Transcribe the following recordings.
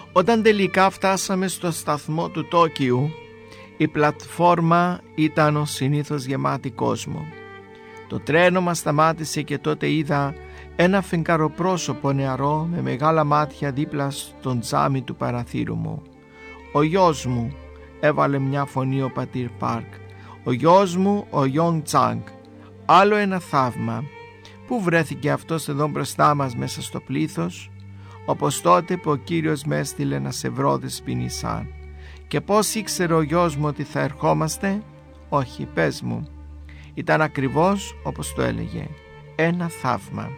Όταν τελικά φτάσαμε στο σταθμό του Τόκιου, η πλατφόρμα ήταν ως συνήθως γεμάτη κόσμο. Το τρένο μας σταμάτησε και τότε είδα ένα φεγγαροπρόσωπο νεαρό με μεγάλα μάτια δίπλα στον τζάμι του παραθύρου μου. «Ο γιος μου», έβαλε μια φωνή ο πατήρ Πάρκ. «Ο γιος μου, ο Ιον Τσάνγκ». Άλλο ένα θαύμα. Πού βρέθηκε αυτός εδώ μπροστά μας μέσα στο πλήθος? Όπως τότε που ο Κύριος με έστειλε να σε βρω δεσποινήσαν. Και πώς ήξερε ο γιος μου ότι θα ερχόμαστε? Όχι, πες μου. Ήταν ακριβώς όπως το έλεγε. Ένα θαύμα.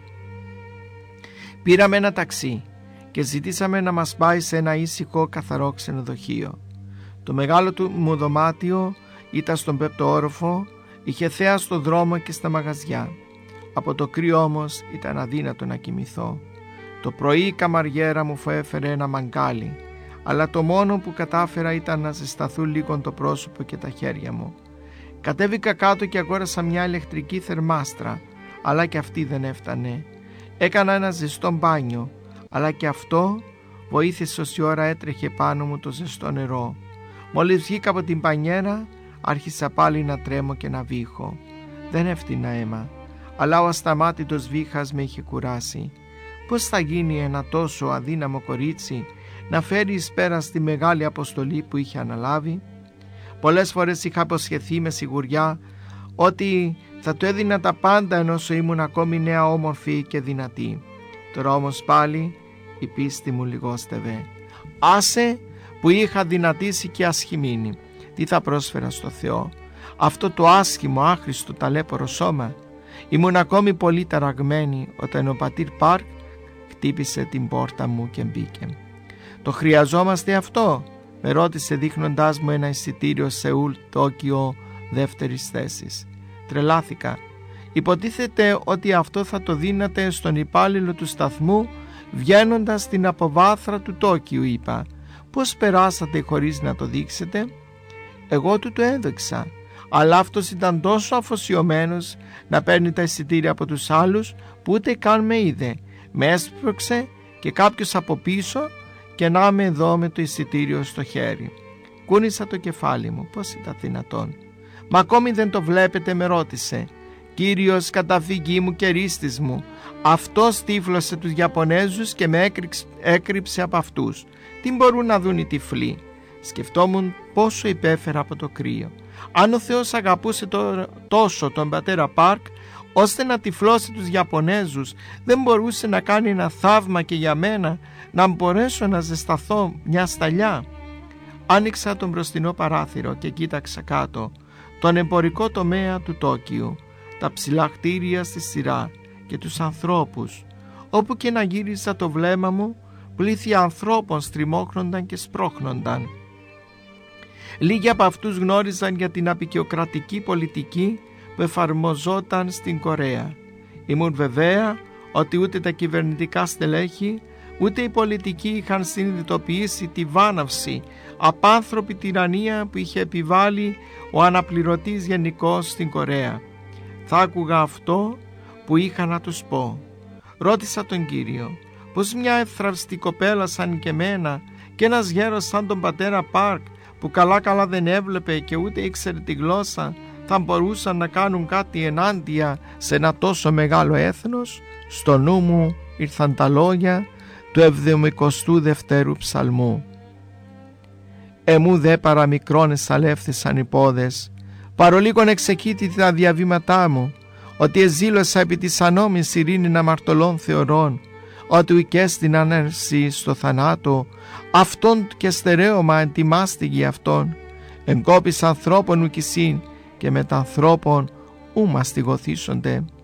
Πήραμε ένα ταξί και ζητήσαμε να μας πάει σε ένα ήσυχο καθαρό ξενοδοχείο. Το μεγάλο του μου δωμάτιο ήταν στον 5ο όροφο, είχε θέα στο δρόμο και στα μαγαζιά. Από το κρύο όμως ήταν αδύνατο να κοιμηθώ. Το πρωί η καμαριέρα μου έφερε ένα μαγκάλι, αλλά το μόνο που κατάφερα ήταν να ζεσταθούν λίγο το πρόσωπο και τα χέρια μου. Κατέβηκα κάτω και αγόρασα μια ηλεκτρική θερμάστρα, αλλά και αυτή δεν έφτανε. Έκανα ένα ζεστό μπάνιο, αλλά και αυτό βοήθησε όση ώρα έτρεχε πάνω μου το ζεστό νερό. Μόλις βγήκα από την μπανιέρα, άρχισα πάλι να τρέμω και να βήχω. Δεν έφτινα αίμα, αλλά ο ασταμάτητος βήχας με είχε κουράσει. Πώς θα γίνει ένα τόσο αδύναμο κορίτσι να φέρει εις πέρα στη μεγάλη αποστολή που είχε αναλάβει? Πολλές φορές είχα υποσχεθεί με σιγουριά ότι θα του έδινα τα πάντα ενώ ήμουν ακόμη νέα, όμορφη και δυνατή. Τώρα όμως πάλι η πίστη μου λιγόστευε. Άσε που είχα δυνατήσει και ασχημίνη. Τι θα πρόσφερα στο Θεό? Αυτό το άσχημο, άχρηστο, ταλέπορο σώμα? Ήμουν ακόμη πολύ ταραγμένη όταν ο πατήρ Πάρκ χτύπησε την πόρτα μου και μπήκε. «Το χρειαζόμαστε αυτό?» με ρώτησε δείχνοντάς μου ένα εισιτήριο Σεούλ Τόκιο δεύτερης θέσης. Τρελάθηκα. Υποτίθεται ότι αυτό θα το δίνατε στον υπάλληλο του σταθμού βγαίνοντας στην αποβάθρα του Τόκιου, είπα. Πώς περάσατε χωρίς να το δείξετε? Εγώ του το έδειξα, αλλά αυτός ήταν τόσο αφοσιωμένος να παίρνει τα εισιτήρια από τους άλλους που ούτε καν με είδε. Με έσπρωξε και κάποιος από πίσω και να είμαι εδώ με το εισιτήριο στο χέρι. Κούνησα το κεφάλι μου. Πώς ήταν δυνατόν? «Μα ακόμη δεν το βλέπετε?» με ρώτησε. «Κύριος καταφύγη μου και ρίστης μου, αυτός τύφλωσε τους Ιαπωνέζους και με έκρυψε από αυτούς. Τι μπορούν να δουν οι τυφλοί?» Σκεφτόμουν πόσο υπέφερα από το κρύο. Αν ο Θεός αγαπούσε τόσο τον πατέρα Πάρκ ώστε να τυφλώσει τους Ιαπωνέζους, δεν μπορούσε να κάνει ένα θαύμα και για μένα, να μπορέσω να ζεσταθώ μια σταλιά? Άνοιξα τον μπροστινό παράθυρο και κοίταξα κάτω τον εμπορικό τομέα του Τόκιου, τα ψηλά κτίρια στη σειρά και τους ανθρώπους. Όπου και να γύριζα το βλέμμα μου, πλήθη ανθρώπων στριμώχνονταν και σπρώχνονταν. Λίγοι από αυτούς γνώριζαν για την απεικιοκρατική πολιτική που εφαρμοζόταν στην Κορέα. Ήμουν βεβαία ότι ούτε τα κυβερνητικά στελέχη ούτε οι πολιτικοί είχαν συνειδητοποιήσει τη βάναυση, απάνθρωπη τυραννία που είχε επιβάλει ο αναπληρωτής γενικός στην Κορέα. Θα άκουγα αυτό που είχα να τους πω. Ρώτησα τον Κύριο πως μια εύθραυστη κοπέλα σαν και εμένα και ένας γέρος σαν τον πατέρα Πάρκ που καλά δεν έβλεπε και ούτε ήξερε τη γλώσσα θα μπορούσαν να κάνουν κάτι ενάντια σε ένα τόσο μεγάλο έθνος. Στο νου μου ήρθαν τα λόγια του 72ου ψαλμού. «Εμού δε παραμικρόν εσαλεύθησαν οι πόδες, παρολίγων εξεκίτη τα διαβήματά μου, ότι εζήλωσα επί της ανώμης ειρήνην αμαρτωλών θεωρών, ότι ουικέστην έρση στο θανάτο, αυτόν και στερέωμα ετοιμάστηγη αυτόν, εγκόπης ανθρώπων ουκισίν και μετανθρώπων ου μαστιγωθήσονται.